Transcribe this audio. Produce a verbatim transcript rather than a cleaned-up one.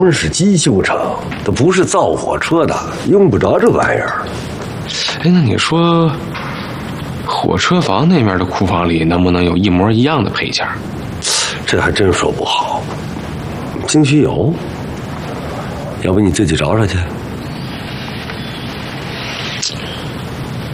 们是机修厂，它不是造火车的，用不着这玩意儿。 哎，那你说，火车房那边的库房里能不能有一模一样的配件？ 这还真说不好。兴许有，要不你自己找找去。